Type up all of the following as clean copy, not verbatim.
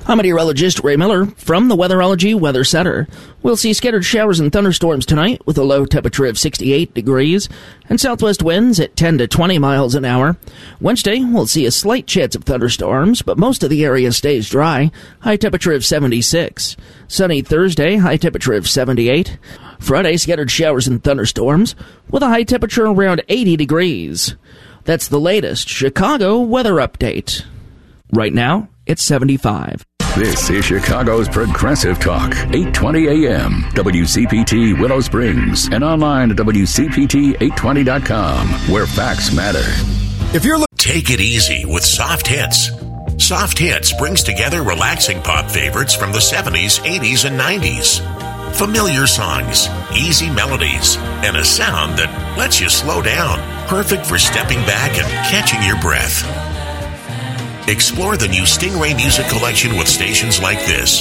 I'm meteorologist Ray Miller from the Weatherology Weather Center. We'll see scattered showers and thunderstorms tonight with a low temperature of 68 degrees and southwest winds at 10 to 20 miles an hour. Wednesday, we'll see a slight chance of thunderstorms, but most of the area stays dry. High temperature of 76. Sunny Thursday, high temperature of 78. Friday, scattered showers and thunderstorms with a high temperature around 80 degrees. That's the latest Chicago weather update. Right now, it's 75. This is Chicago's Progressive Talk, 820 AM, WCPT Willow Springs, and online at WCPT820.com, where facts matter. Take it easy with Soft Hits. Soft Hits brings together relaxing pop favorites from the 70s, 80s, and 90s. Familiar songs, easy melodies, and a sound that lets you slow down. Perfect for stepping back and catching your breath. Explore the new Stingray Music Collection with stations like this.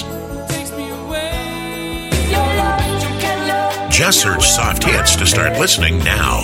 Just search Soft Hits to start listening now.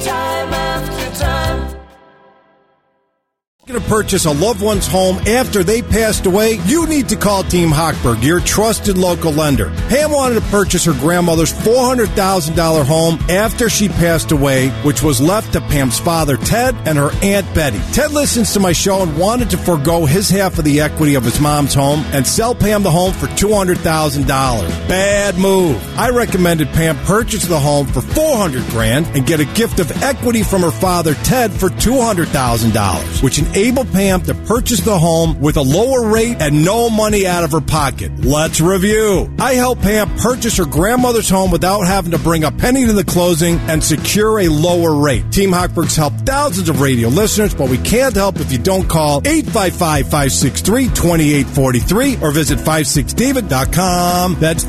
To purchase a loved one's home after they passed away, you need to call Team Hochberg, your trusted local lender. Pam wanted to purchase her grandmother's $400,000 home after she passed away, which was left to Pam's father, Ted, and her Aunt Betty. Ted listens to my show and wanted to forego his half of the equity of his mom's home and sell Pam the home for $200,000. Bad move. I recommended Pam purchase the home for $400,000 and get a gift of equity from her father, Ted, for $200,000, which enabled Pam to purchase the home with a lower rate and no money out of her pocket. Let's review. I helped Pam purchase her grandmother's home without having to bring a penny to the closing and secure a lower rate. Team Hochberg's helped thousands of radio listeners, but we can't help if you don't call 855-563-2843 or visit 56david.com. That's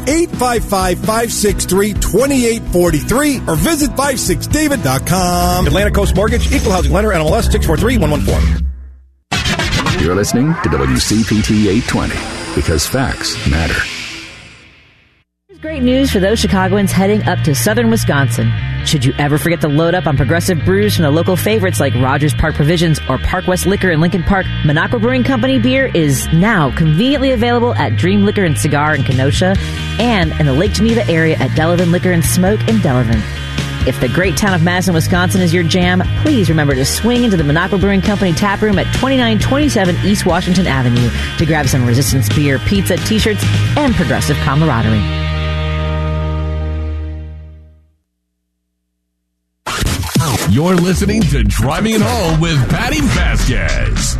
855-563-2843 or visit 56david.com. Atlantic Coast Mortgage, Equal Housing Lender, NMLS 643114. You're listening to WCPT 820, because facts matter. Great news for those Chicagoans heading up to southern Wisconsin. Should you ever forget to load up on Progressive brews from the local favorites like Rogers Park Provisions or Park West Liquor in Lincoln Park, Minocqua Brewing Company beer is now conveniently available at Dream Liquor and Cigar in Kenosha and in the Lake Geneva area at Delavan Liquor and Smoke in Delavan. If the great town of Madison, Wisconsin is your jam, please remember to swing into the Minocqua Brewing Company tap room at 2927 East Washington Avenue to grab some Resistance beer, pizza, t-shirts, and Progressive camaraderie. You're listening to Driving It Home with Patty Vasquez.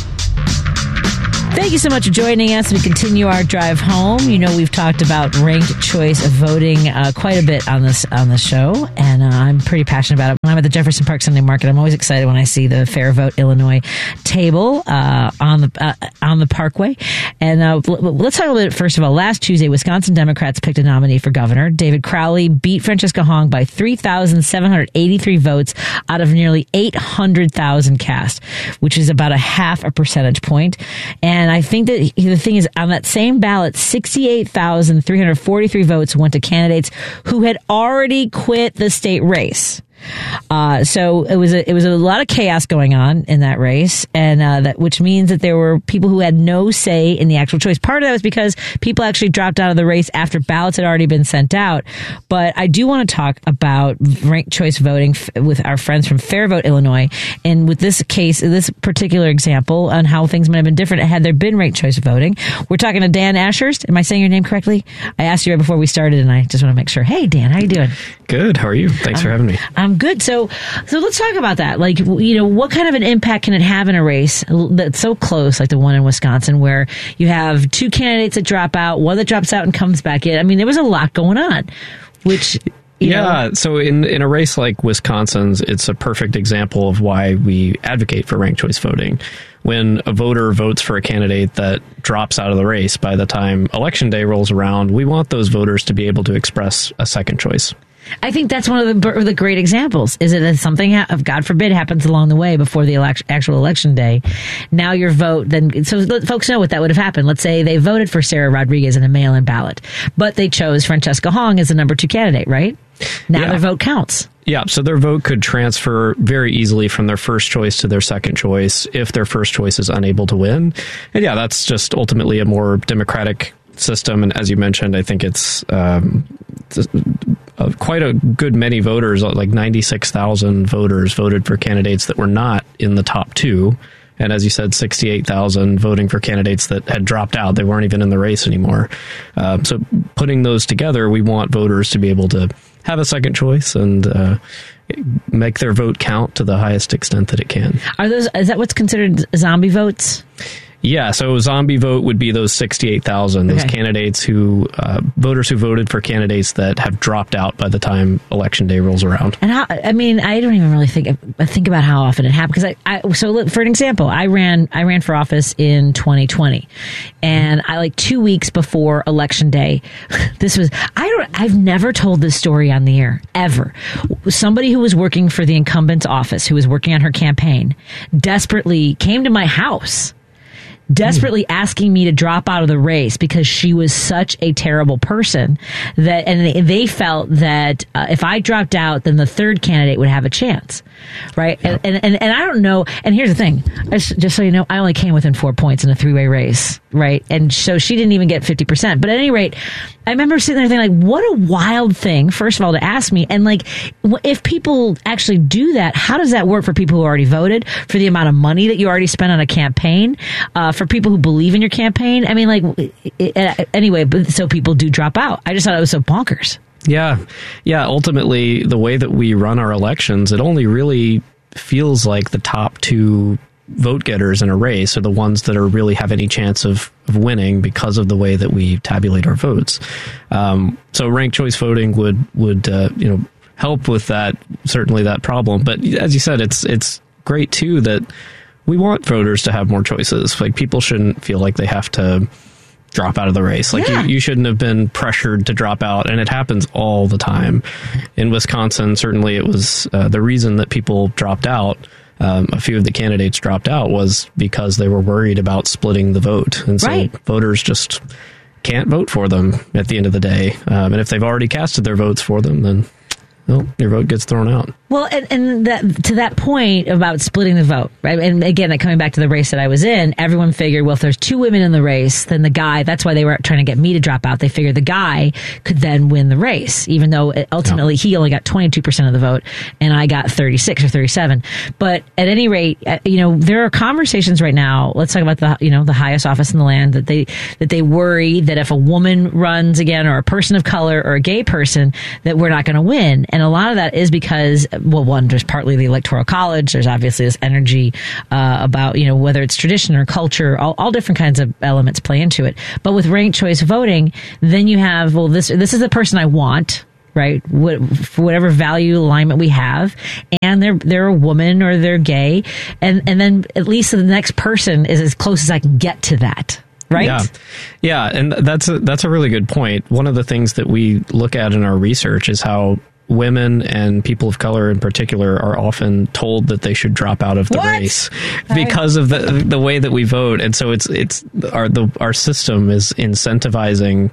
Thank you so much for joining us. We continue our drive home. You know, we've talked about ranked choice voting quite a bit on this show, and I'm pretty passionate about it. When I'm at the Jefferson Park Sunday Market, I'm always excited when I see the Fair Vote Illinois table on the Parkway. And let's talk a little bit first of all. Last Tuesday, Wisconsin Democrats picked a nominee for governor. David Crowley beat Francesca Hong by 3,783 votes out of nearly 800,000 cast, which is about a half a percentage point. And I think that the thing is, on that same ballot, 68,343 votes went to candidates who had already quit the state race. So it was a lot of chaos going on in that race, and which means that there were people who had no say in the actual choice. Part of that was because people actually dropped out of the race after ballots had already been sent out. But I do want to talk about ranked choice voting with our friends from Fair Vote Illinois, and with this case, this particular example, on how things might have been different had there been ranked choice voting. We're talking to Dan Ashurst. Am I saying your name correctly? I asked you right before we started, and I just want to make sure. Hey, Dan, how you doing? Good. How are you? Thanks for having me. I'm good. So let's talk about that. Like, you know, what kind of an impact can it have in a race that's so close, like the one in Wisconsin, where you have two candidates that drop out, one that drops out and comes back in? I mean, there was a lot going on, which... Yeah, so in a race like Wisconsin's, it's a perfect example of why we advocate for ranked choice voting. When a voter votes for a candidate that drops out of the race by the time Election Day rolls around, we want those voters to be able to express a second choice. I think that's one of the great examples. Is it if something, God forbid, happens along the way before the actual election day? Now your vote, then, so let folks know what that would have happened. Let's say they voted for Sarah Rodriguez in a mail-in ballot, but they chose Francesca Hong as the number 2 candidate, right? Now their vote counts. Yeah, so their vote could transfer very easily from their first choice to their second choice if their first choice is unable to win. And yeah, that's just ultimately a more democratic system. And as you mentioned, I think it's quite a good many voters, like 96,000 voters voted for candidates that were not in the top two. And as you said, 68,000 voting for candidates that had dropped out. They weren't even in the race anymore. So putting those together, we want voters to be able to have a second choice and make their vote count to the highest extent that it can. Is that what's considered zombie votes? Yeah, so zombie vote would be those 68,000, those candidates voters who voted for candidates that have dropped out by the time election day rolls around. And I don't even really think about how often it happens. Because so for an example, I ran for office in 2020, and I 2 weeks before election day, I've never told this story on the air ever. Somebody who was working for the incumbent's office, who was working on her campaign, desperately came to my house. Desperately asking me to drop out of the race because she was such a terrible person and they felt that if I dropped out, then the third candidate would have a chance, right? Yep. And I don't know. And here's the thing, just so you know, I only came within 4 points in a three-way race, right? And so she didn't even get 50%. But at any rate, I remember sitting there thinking, what a wild thing, first of all, to ask me. And if people actually do that, how does that work for people who already voted, for the amount of money that you already spent on a campaign, for people who believe in your campaign? I mean, anyway, but so people do drop out. I just thought it was so bonkers. Yeah. Ultimately, the way that we run our elections, it only really feels like the top two vote getters in a race are the ones that are really have any chance of winning because of the way that we tabulate our votes. So ranked choice voting would help with that, certainly that problem. But as you said, it's great too that we want voters to have more choices. People shouldn't feel like they have to drop out of the race. You shouldn't have been pressured to drop out, and it happens all the time. In Wisconsin, certainly it was the reason that people dropped out. A few of the candidates dropped out was because they were worried about splitting the vote. And so voters just can't vote for them at the end of the day. And if they've already casted their votes for them, then your vote gets thrown out. Well, and to that point about splitting the vote, right? And again, coming back to the race that I was in, everyone figured, well, if there's two women in the race, then the guy, that's why they were trying to get me to drop out. They figured the guy could then win the race, even though ultimately he only got 22% of the vote and I got 36 or 37. But at any rate, there are conversations right now. Let's talk about the highest office in the land that they worry that if a woman runs again, or a person of color or a gay person, that we're not going to win. And a lot of that is because, well, one, there's partly the Electoral College. There's obviously this energy about, whether it's tradition or culture, all different kinds of elements play into it. But with ranked choice voting, then you have, well, this is the person I want, right? For whatever value alignment we have, and they're a woman or they're gay, and then at least the next person is as close as I can get to that. Right? Yeah, and that's a really good point. One of the things that we look at in our research is how women and people of color in particular are often told that they should drop out of the race because of the way that we vote. And so our system is incentivizing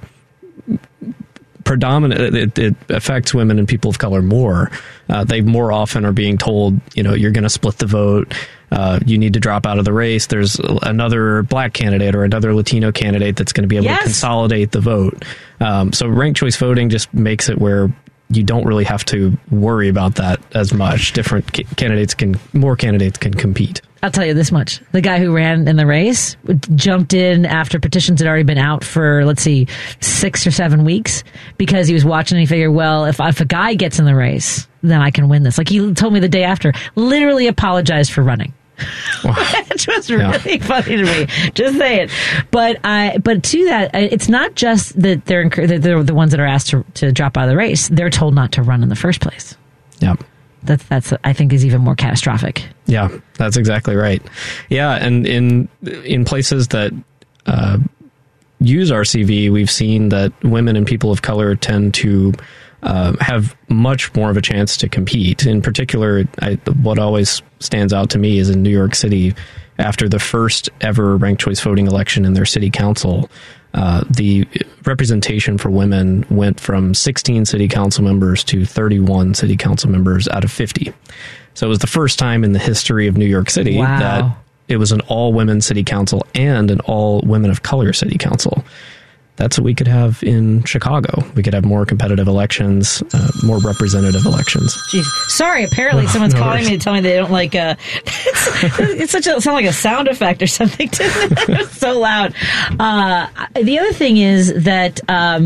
it affects women and people of color more. They more often are being told, you're going to split the vote. You need to drop out of the race. There's another black candidate or another Latino candidate that's going to be able to consolidate the vote. So ranked choice voting just makes it where you don't really have to worry about that as much. More candidates can compete. I'll tell you this much. The guy who ran in the race jumped in after petitions had already been out for, 6 or 7 weeks, because he was watching and he figured, well, if a guy gets in the race, then I can win this. He told me the day after, literally apologized for running. Wow. Which was really funny to me. Just say it. But to that, it's not just that they're the ones that are asked to drop out of the race. They're told not to run in the first place. Yeah. That's I think is even more catastrophic. Yeah, that's exactly right. Yeah, and in places that use RCV, we've seen that women and people of color tend to have much more of a chance to compete. In particular, what always stands out to me is in New York City, after the first ever ranked choice voting election in their city council, the representation for women went from 16 city council members to 31 city council members out of 50. So it was the first time in the history of New York City that it was an all-women city council and an all-women of color city council. That's what we could have in Chicago. We could have more competitive elections, more representative elections. Jeez. Sorry, apparently someone's calling me to tell me they don't like it's sound like a sound effect or something. It's so loud. The other thing is that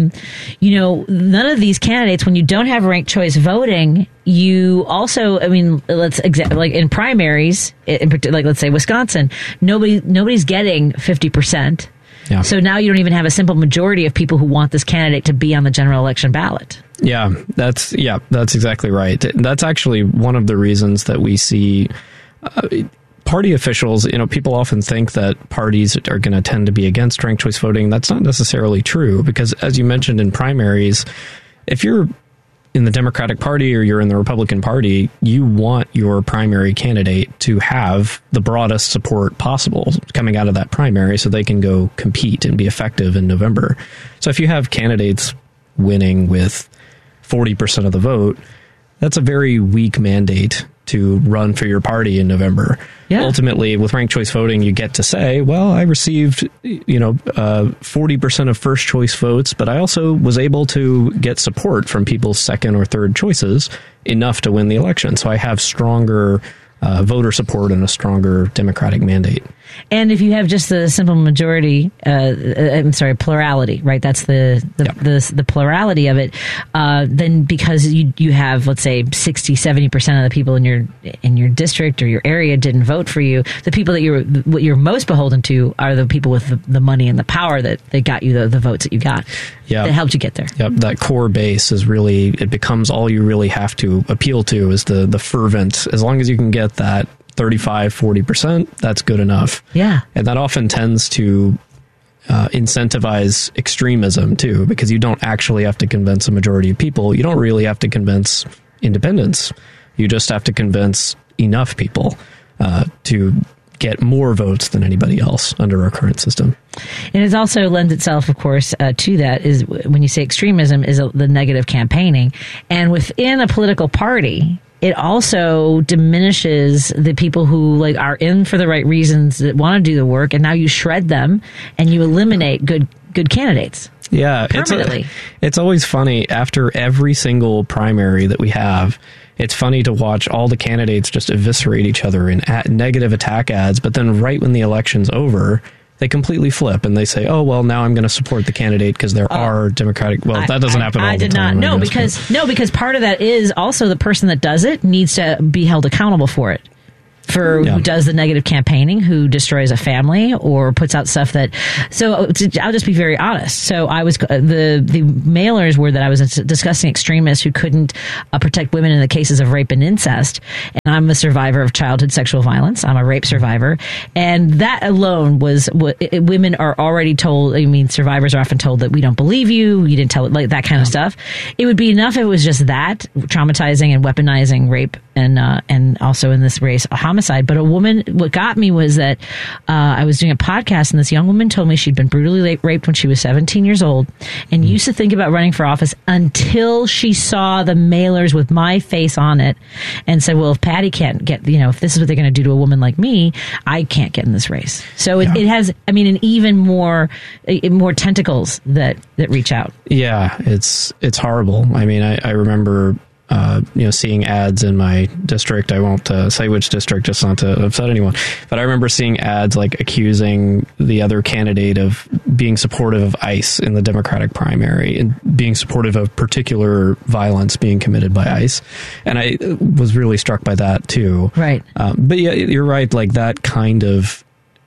none of these candidates, when you don't have ranked choice voting, you also, like in primaries, like let's say Wisconsin, nobody's getting 50%. Yeah. So now you don't even have a simple majority of people who want this candidate to be on the general election ballot. Yeah, that's exactly right. That's actually one of the reasons that we see party officials, people often think that parties are going to tend to be against ranked choice voting. That's not necessarily true because, as you mentioned in primaries, if you're in the Democratic Party or you're in the Republican Party, you want your primary candidate to have the broadest support possible coming out of that primary so they can go compete and be effective in November. So if you have candidates winning with 40% of the vote, that's a very weak mandate to run for your party in November. Yeah. Ultimately, with ranked choice voting, you get to say, well, I received 40% of first choice votes, but I also was able to get support from people's second or third choices enough to win the election. So I have stronger voter support and a stronger Democratic mandate. And if you have just the simple majority, plurality, right? That's the plurality of it. Then because you have, let's say, 60, 70% of the people in your district or your area didn't vote for you, the people that you're most beholden to are the people with the money and the power that got you the votes that you got. Yeah. That helped you get there. Yep. That core base is really, it becomes all you really have to appeal to is the fervent, as long as you can get that 35-40%, that's good enough. Yeah. And that often tends to incentivize extremism too, because you don't actually have to convince a majority of people. You don't really have to convince independents. You just have to convince enough people to get more votes than anybody else under our current system. And it also lends itself, of course, to that is when you say extremism is the negative campaigning. And within a political party, it also diminishes the people who are in for the right reasons, that want to do the work, and now you shred them and you eliminate good candidates. Yeah, permanently. It's always funny after every single primary that we have. It's funny to watch all the candidates just eviscerate each other in negative attack ads, but then right when the election's over, they completely flip and they say, "Oh well, now I'm going to support the candidate because there are Democratic." Well, that doesn't happen all the time. I did not. Because part of that is also the person that does it needs to be held accountable for it. Who does the negative campaigning, who destroys a family or puts out stuff that. So I'll just be very honest. So I was the mailers were that I was discussing extremists who couldn't protect women in the cases of rape and incest. And I'm a survivor of childhood sexual violence. I'm a rape survivor, and that alone was women are already told. I mean, survivors are often told that we don't believe you. You didn't tell it, like that kind of stuff. It would be enough if it was just that traumatizing and weaponizing rape and also in this race homicide. But what got me was that I was doing a podcast and this young woman told me she'd been brutally raped when she was 17 years old and used to think about running for office until she saw the mailers with my face on it and said, well, if Patty can't get, if this is what they're going to do to a woman like me, I can't get in this race. So it has, an even more tentacles that reach out. Yeah, it's horrible. I mean, I remember seeing ads in my district. I won't say which district just not to upset anyone, but I remember seeing ads accusing the other candidate of being supportive of ICE in the Democratic primary and being supportive of particular violence being committed by ICE. And I was really struck by that too. Right. But yeah, you're right. That kind of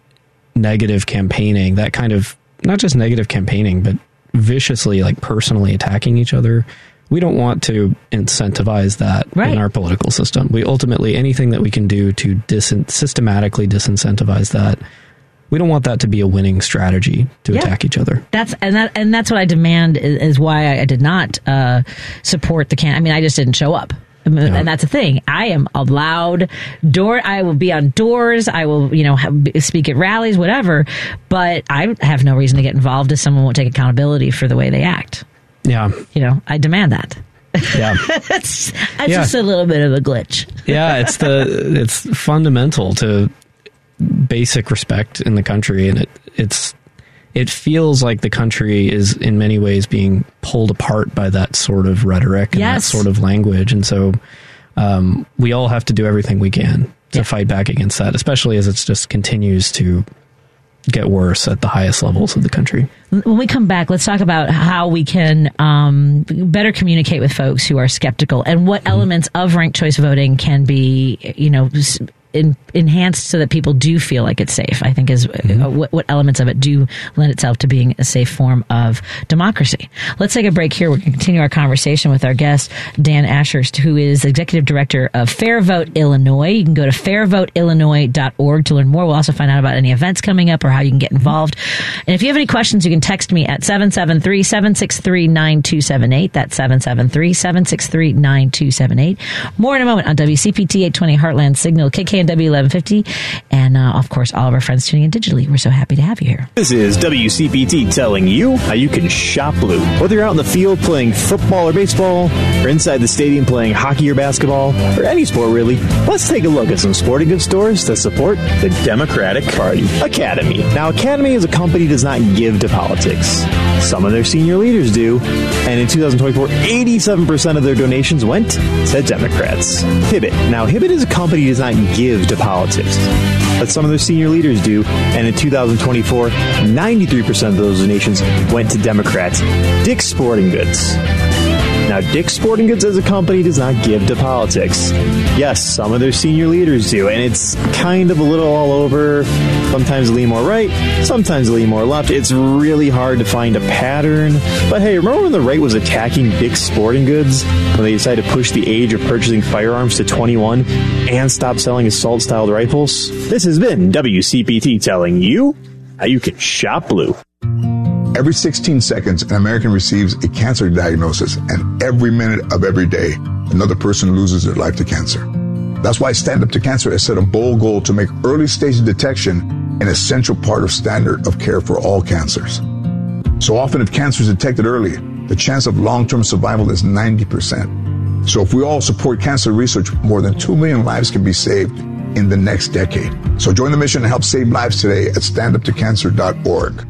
negative campaigning, that kind of not just negative campaigning, but viciously personally attacking each other. We don't want to incentivize that in our political system. We ultimately, anything that we can do to systematically disincentivize that, we don't want that to be a winning strategy to attack each other. That's what I demand is why I did not support the I just didn't show up. And that's the thing. I am allowed I will be on doors. I will, speak at rallies, whatever. But I have no reason to get involved if someone won't take accountability for the way they act. Yeah. I demand that. Yeah. That's just a little bit of a glitch. Yeah. It's fundamental to basic respect in the country. And it feels like the country is in many ways being pulled apart by that sort of rhetoric and that sort of language. And so we all have to do everything we can to fight back against that, especially as it just continues to get worse at the highest levels of the country. When we come back, let's talk about how we can better communicate with folks who are skeptical and what elements of ranked choice voting can be, enhanced so that people do feel like it's safe. I think is what elements of it do lend itself to being a safe form of democracy. Let's take a break here. We're going to continue our conversation with our guest, Dan Ashurst, who is Executive Director of Fair Vote Illinois. You can go to fairvoteillinois.org to learn more. We'll also find out about any events coming up or how you can get involved. And if you have any questions, you can text me at 773-763-9278. That's 773-763-9278. More in a moment on WCPT 820 Heartland Signal, KKNW 1150, and of course, all of our friends tuning in digitally. We're so happy to have you here. This is WCPT telling you how you can shop blue. Whether you're out in the field playing football or baseball, or inside the stadium playing hockey or basketball, or any sport really, let's take a look at some sporting goods stores that support the Democratic Party. Academy. Now, Academy as a company does not give to politics. Some of their senior leaders do, and in 2024, 87% of their donations went to Democrats. Hibbett. Now, Hibbett is a company that does not give to politics, but some of their senior leaders do, and in 2024, 93% of those donations went to Democrats. Dick's Sporting Goods. Now, Dick's Sporting Goods as a company does not give to politics. Yes, some of their senior leaders do, and it's kind of a little all over. Sometimes lean more right, sometimes lean more left. It's really hard to find a pattern. But hey, remember when the right was attacking Dick's Sporting Goods when they decided to push the age of purchasing firearms to 21 and stop selling assault-styled rifles? This has been WCPT telling you how you can shop blue. Every 16 seconds, an American receives a cancer diagnosis, and every minute of every day, another person loses their life to cancer. That's why Stand Up to Cancer has set a bold goal to make early-stage detection an essential part of standard of care for all cancers. So often, if cancer is detected early, the chance of long-term survival is 90%. So if we all support cancer research, more than 2 million lives can be saved in the next decade. So join the mission and help save lives today at standuptocancer.org.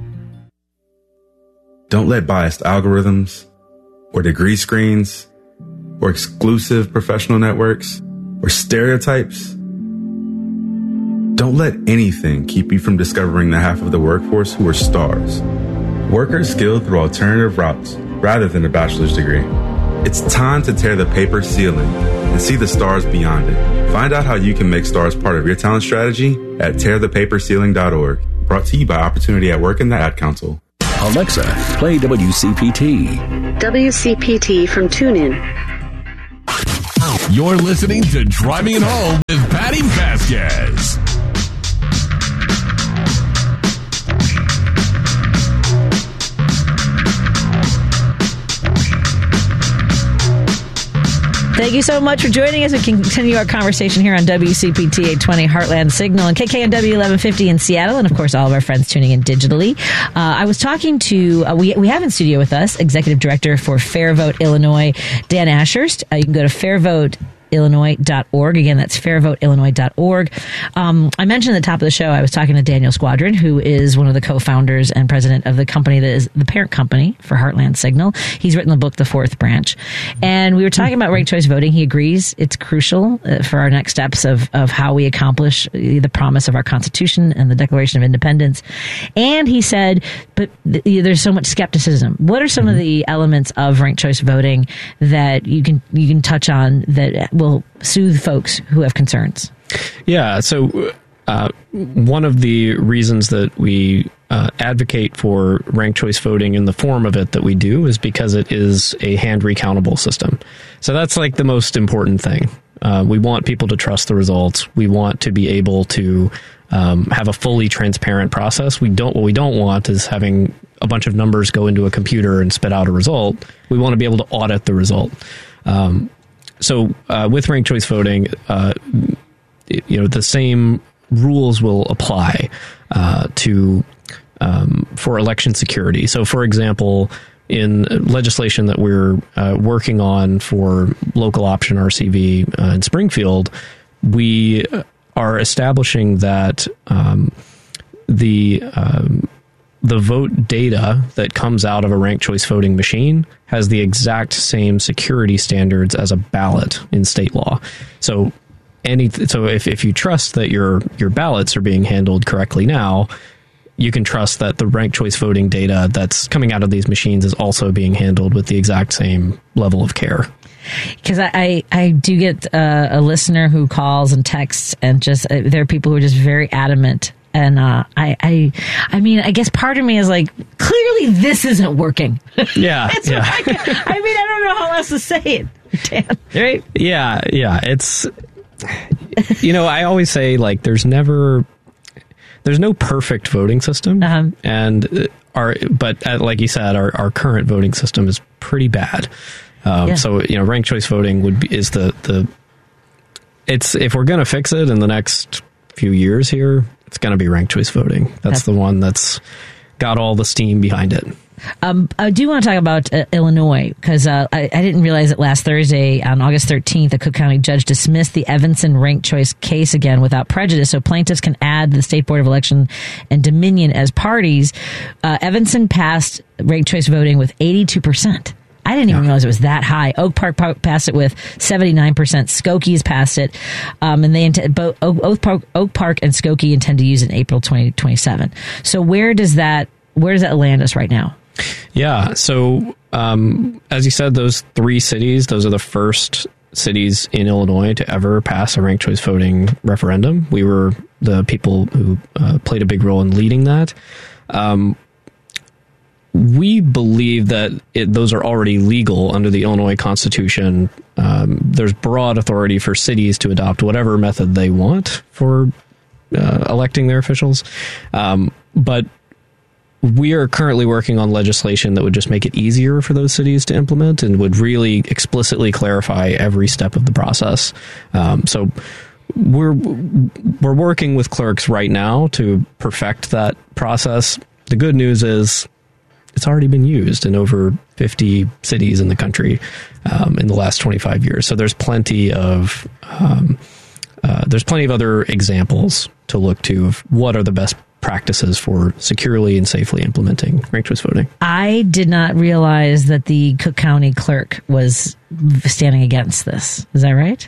Don't let biased algorithms or degree screens or exclusive professional networks or stereotypes. Don't let anything keep you from discovering the half of the workforce who are stars. Workers skilled through alternative routes rather than a bachelor's degree. It's time to tear the paper ceiling and see the stars beyond it. Find out how you can make stars part of your talent strategy at tearthepaperceiling.org. Brought to you by Opportunity at Work and the Ad Council. Alexa, play WCPT. WCPT from TuneIn. You're listening to Driving It Home with Patty Vasquez. Thank you so much for joining us. We can continue our conversation here on WCPT 820 Heartland Signal and KKNW 1150 in Seattle, and of course all of our friends tuning in digitally. I was talking to, we have in studio with us, Executive Director for Fair Vote Illinois, Dan Ashurst. You can go to fairvoteillinois.org. Again, that's fairvoteillinois.org. I mentioned at the top of the show, I was talking to Daniel Squadron, who is one of the co-founders and president of the company that is the parent company for Heartland Signal. He's written the book, The Fourth Branch. And we were talking about ranked choice voting. He agrees it's crucial for our next steps of how we accomplish the promise of our Constitution and the Declaration of Independence. And he said, but there's so much skepticism. What are some of the elements of ranked choice voting that you can touch on that will soothe folks who have concerns? Yeah, so one of the reasons that we advocate for ranked choice voting in the form of it that we do is because it is a hand recountable system. So that's like the most important thing. We want people to trust the results. We want to be able to have a fully transparent process. What we don't want is having a bunch of numbers go into a computer and spit out a result. We want to be able to audit the result. with ranked choice voting, the same rules will apply for election security. So, for example, in legislation that we're working on for local option RCV in Springfield, we are establishing that the vote data that comes out of a ranked choice voting machine has the exact same security standards as a ballot in state law. So if you trust that your ballots are being handled correctly now, you can trust that the ranked choice voting data that's coming out of these machines is also being handled with the exact same level of care. Because I do get a listener who calls and texts, and just there are people who are just very adamant. And I mean, I guess part of me is like, clearly this isn't working. Yeah. I mean, I don't know how else to say it, Dan, right? Yeah. It's, I always say, like, there's no perfect voting system. And like you said, our current voting system is pretty bad. So, ranked choice voting if we're going to fix it in the next few years here, it's going to be ranked choice voting. That's the one that's got all the steam behind it. I do want to talk about Illinois, because I didn't realize that last Thursday, on August 13th, a Cook County judge dismissed the Evanston ranked choice case again without prejudice, so plaintiffs can add the State Board of Election and Dominion as parties. Evanston passed ranked choice voting with 82%. I didn't even realize it was that high. Oak Park passed it with 79%. Skokie's passed it, and they both Oak Park and Skokie intend to use it in April 2027. So where does that land us right now? Yeah. So as you said, those three cities, those are the first cities in Illinois to ever pass a ranked choice voting referendum. We were the people who played a big role in leading that. We believe that those are already legal under the Illinois Constitution. There's broad authority for cities to adopt whatever method they want for electing their officials. But we are currently working on legislation that would just make it easier for those cities to implement and would really explicitly clarify every step of the process. So we're working with clerks right now to perfect that process. The good news is it's already been used in over 50 cities in the country in the last 25 years. So there's plenty of other examples to look to of what are the best practices for securely and safely implementing ranked choice voting. I did not realize that the Cook County clerk was standing against this. Is that right?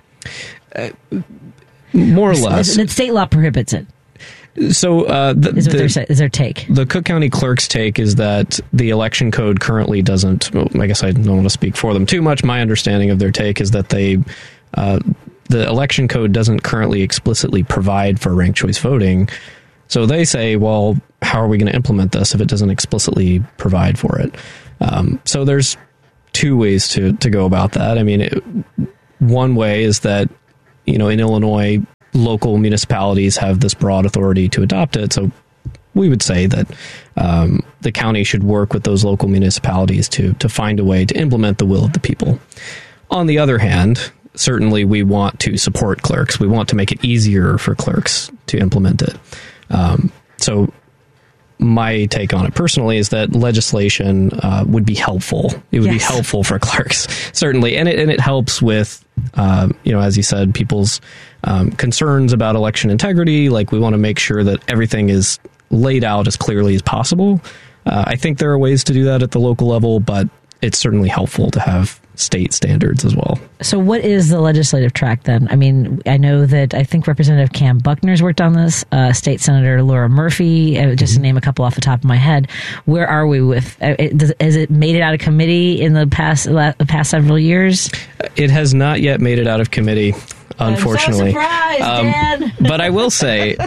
More or less. The state law prohibits it. So is their take. The Cook County clerk's take is that the election code currently doesn't. Well, I guess I don't want to speak for them too much. My understanding of their take is that the election code doesn't currently explicitly provide for ranked choice voting. So they say, well, how are we going to implement this if it doesn't explicitly provide for it? So there's two ways to go about that. I mean, one way is that, in Illinois, local municipalities have this broad authority to adopt it. So we would say that the county should work with those local municipalities to find a way to implement the will of the people. On the other hand, certainly we want to support clerks. We want to make it easier for clerks to implement it. So my take on it personally is that legislation would be helpful. It would be helpful for clerks, certainly. And it helps with, as you said, people's concerns about election integrity. Like, we want to make sure that everything is laid out as clearly as possible. I think there are ways to do that at the local level, but it's certainly helpful to have state standards as well. So what is the legislative track then? I mean, I know that I think Representative Cam Buckner's worked on this, State Senator Laura Murphy, just to name a couple off the top of my head. Where are we with has it made it out of committee in the past several years? It has not yet made it out of committee, unfortunately. I'm so surprised, Dan. But I will say,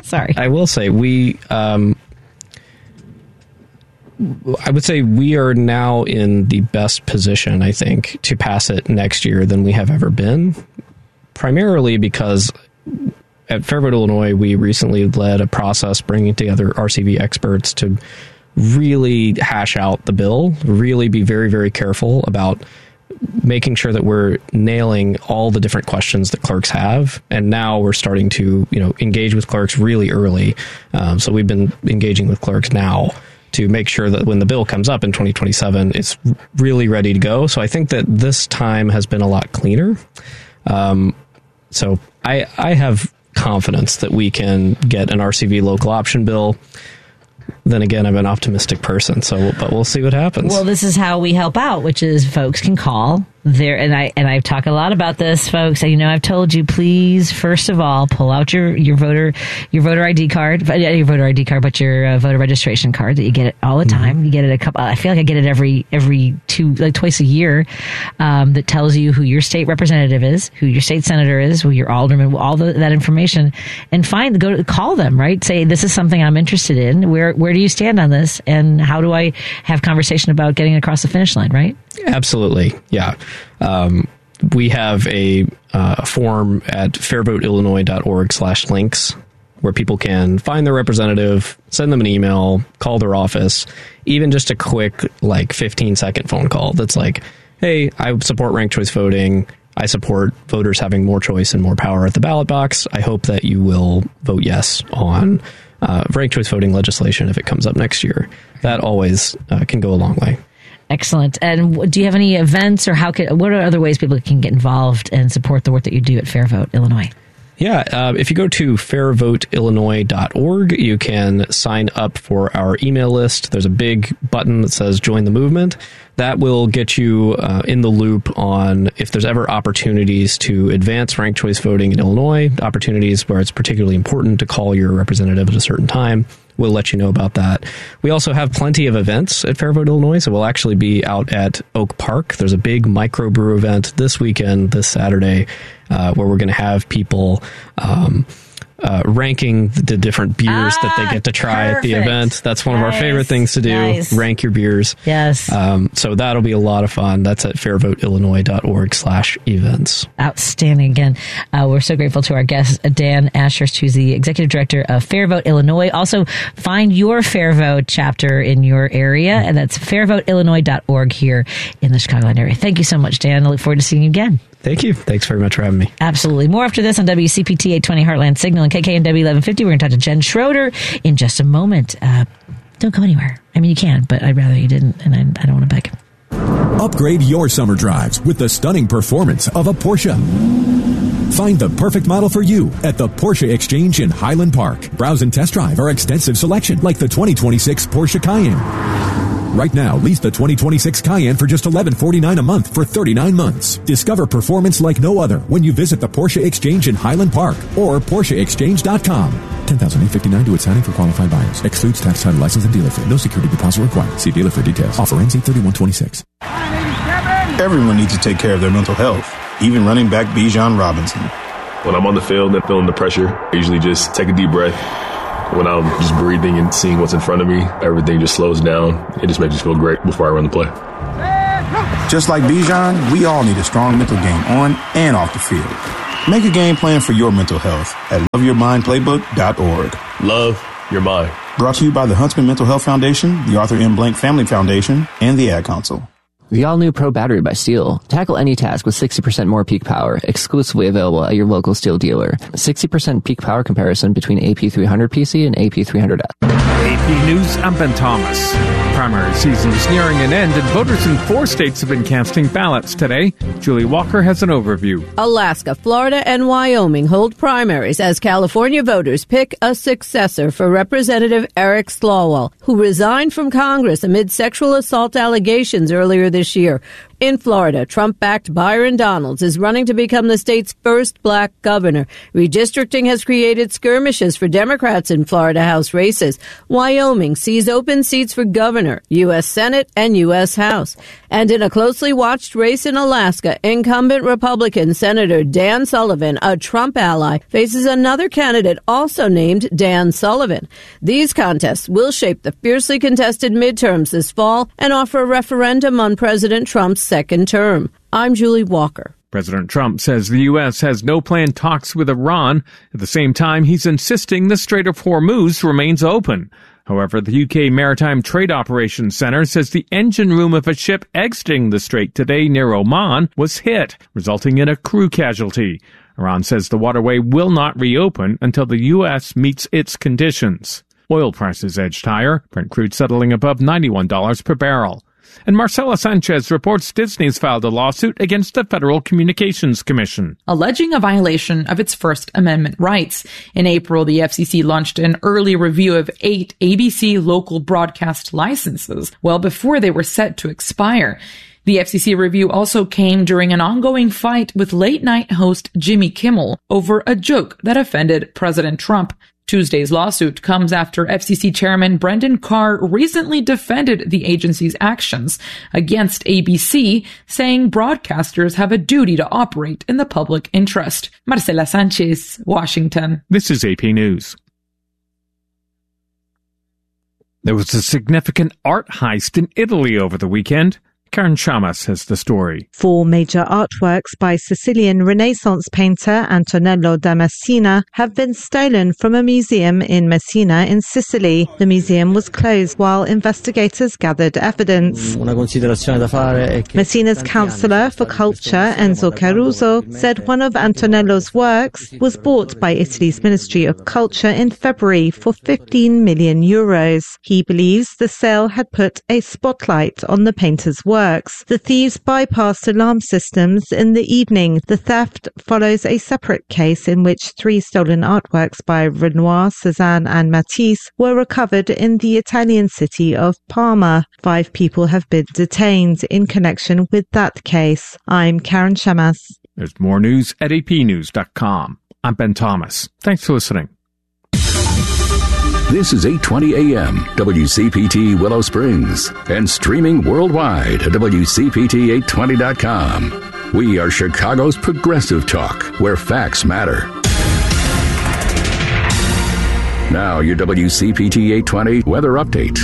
I would say we are now in the best position, I think, to pass it next year than we have ever been, primarily because at Fairvote, Illinois, we recently led a process bringing together RCV experts to really hash out the bill, really be very, very careful about making sure that we're nailing all the different questions that clerks have. And now we're starting to, engage with clerks really early. So we've been engaging with clerks now to make sure that when the bill comes up in 2027, it's really ready to go. So I think that this time has been a lot cleaner. So I have confidence that we can get an RCV local option bill. Then again, I'm an optimistic person, but we'll see what happens. Well, this is how we help out, which is folks can call there, and I talk a lot about this, folks. I've told you, please, first of all, pull out your voter ID card, but your voter registration card that you get it all the time. You get it I feel like I get it every twice a year. That tells you who your state representative is, who your state senator is, who your alderman, all that information, and call them, right? Say, this is something I'm interested in. Where do you stand on this, and how do I have conversation about getting across the finish line, right? Absolutely. Yeah. We have a form at fairvoteillinois.org/links where people can find their representative, send them an email, call their office, even just a quick 15-second phone call that's like, hey, I support ranked choice voting. I support voters having more choice and more power at the ballot box. I hope that you will vote yes on ranked choice voting legislation if it comes up next year. That always can go a long way. Excellent. And do you have any events, or what are other ways people can get involved and support the work that you do at Fair Vote Illinois? Yeah, if you go to fairvoteillinois.org, you can sign up for our email list. There's a big button that says Join the Movement. That will get you in the loop on if there's ever opportunities to advance ranked choice voting in Illinois, opportunities where it's particularly important to call your representative at a certain time. We'll let you know about that. We also have plenty of events at Fair Vote Illinois, so we'll actually be out at Oak Park. There's a big microbrew event this weekend, this Saturday, where we're going to have people ranking the different beers that they get to try at the event. That's one of our favorite things to do. Nice. Rank your beers. Yes. So that'll be a lot of fun. That's at fairvoteillinois.org/events. Outstanding. Again, we're so grateful to our guest, Dan Ashurst, who's the Executive Director of Fair Vote Illinois. Also, find your Fair Vote chapter in your area, and that's fairvoteillinois.org here in the Chicagoland area. Thank you so much, Dan. I look forward to seeing you again. Thank you. Thanks very much for having me. Absolutely. More after this on WCPT 820 Heartland Signal and KKNW 1150. We're going to talk to Jen Schroeder in just a moment. Don't go anywhere. I mean, you can, but I'd rather you didn't, and I don't want to beg. Upgrade your summer drives with the stunning performance of a Porsche. Find the perfect model for you at the Porsche Exchange in Highland Park. Browse and test drive our extensive selection like the 2026 Porsche Cayenne. Right now, lease the 2026 Cayenne for just $1149 a month for 39 months. Discover performance like no other when you visit the Porsche Exchange in Highland Park or PorscheExchange.com. $10,859 to its signing for qualified buyers. Excludes tax, title, license, and dealer fee. No security deposit required. See dealer for details. Offer ends 8/31/26. Everyone needs to take care of their mental health, even running back Bijan Robinson. When I'm on the field and feeling the pressure, I usually just take a deep breath. When I'm just breathing and seeing what's in front of me, everything just slows down. It just makes me feel great before I run the play. Just like Bijan, we all need a strong mental game on and off the field. Make a game plan for your mental health at loveyourmindplaybook.org. Love your mind. Brought to you by the Huntsman Mental Health Foundation, the Arthur M. Blank Family Foundation, and the Ad Council. The all-new Pro Battery by STIHL. Tackle any task with 60% more peak power, exclusively available at your local STIHL dealer. 60% peak power comparison between AP300 PC and AP300F. AP News, I'm Ben Thomas. Primary season is nearing an end, and voters in 4 states have been casting ballots today. Julie Walker has an overview. Alaska, Florida, and Wyoming hold primaries as California voters pick a successor for Representative Eric Swalwell, who resigned from Congress amid sexual assault allegations earlier this year. In Florida, Trump-backed Byron Donalds is running to become the state's first black governor. Redistricting has created skirmishes for Democrats in Florida House races. Wyoming sees open seats for governor, U.S. Senate, and U.S. House. And in a closely watched race in Alaska, incumbent Republican Senator Dan Sullivan, a Trump ally, faces another candidate also named Dan Sullivan. These contests will shape the fiercely contested midterms this fall and offer a referendum on President Trump's second term. I'm Julie Walker. President Trump says the U.S. has no planned talks with Iran. At the same time, he's insisting the Strait of Hormuz remains open. However, the UK Maritime Trade Operations Centre says the engine room of a ship exiting the strait today near Oman was hit, resulting in a crew casualty. Iran says the waterway will not reopen until the U.S. meets its conditions. Oil prices edged higher, Brent crude settling above $91 per barrel. And Marcela Sanchez reports Disney's filed a lawsuit against the Federal Communications Commission, alleging a violation of its First Amendment rights. In April, the FCC launched an early review of 8 ABC local broadcast licenses, well before they were set to expire. The FCC review also came during an ongoing fight with late-night host Jimmy Kimmel over a joke that offended President Trump. Tuesday's lawsuit comes after FCC Chairman Brendan Carr recently defended the agency's actions against ABC, saying broadcasters have a duty to operate in the public interest. Marcela Sanchez, Washington. This is AP News. There was a significant art heist in Italy over the weekend. Karen Chamas has the story. 4 major artworks by Sicilian Renaissance painter Antonello da Messina have been stolen from a museum in Messina in Sicily. The museum was closed while investigators gathered evidence. Messina's councillor for culture, Enzo Caruso, said one of Antonello's works was bought by Italy's Ministry of Culture in February for €15 million. He believes the sale had put a spotlight on the painter's work. The thieves bypassed alarm systems in the evening. The theft follows a separate case in which 3 stolen artworks by Renoir, Cézanne and Matisse were recovered in the Italian city of Parma. 5 people have been detained in connection with that case. I'm Karen Chamas. There's more news at apnews.com. I'm Ben Thomas. Thanks for listening. This is 820 AM, WCPT Willow Springs, and streaming worldwide at WCPT820.com. We are Chicago's progressive talk, where facts matter. Now, your WCPT 820 weather update.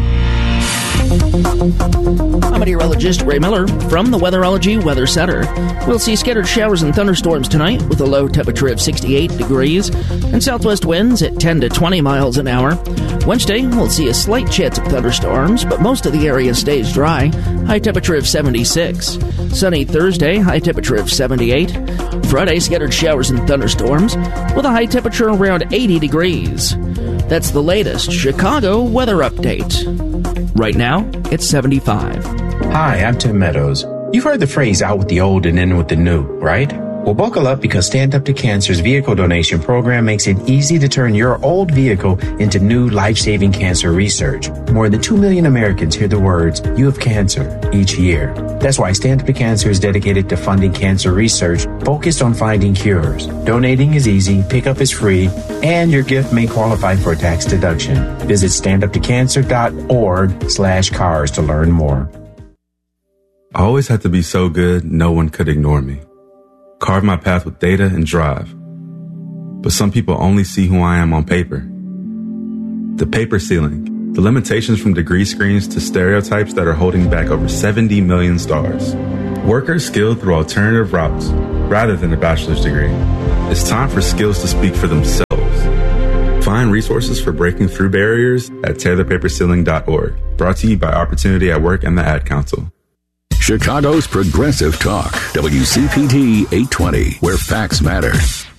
I'm meteorologist Ray Miller from the Weatherology Weather Center. We'll see scattered showers and thunderstorms tonight with a low temperature of 68 degrees and southwest winds at 10 to 20 miles an hour. Wednesday, we'll see a slight chance of thunderstorms, but most of the area stays dry. High temperature of 76. Sunny Thursday, high temperature of 78. Friday, scattered showers and thunderstorms with a high temperature around 80 degrees. That's the latest Chicago weather update. Right now, it's 75. Hi, I'm Tim Meadows. You've heard the phrase out with the old and in with the new, right? Well, buckle up because Stand Up to Cancer's vehicle donation program makes it easy to turn your old vehicle into new life-saving cancer research. More than 2 million Americans hear the words, "You have cancer," each year. That's why Stand Up to Cancer is dedicated to funding cancer research focused on finding cures. Donating is easy, pickup is free, and your gift may qualify for a tax deduction. Visit standuptocancer.org/cars to learn more. I always had to be so good, no one could ignore me. Carve my path with data and drive. But some people only see who I am on paper. The paper ceiling, the limitations from degree screens to stereotypes that are holding back over 70 million stars. Workers skilled through alternative routes rather than a bachelor's degree. It's time for skills to speak for themselves. Find resources for breaking through barriers at tearthepaperceiling.org. Brought to you by Opportunity at Work and the Ad Council. Chicago's progressive talk, WCPT 820, where facts matter.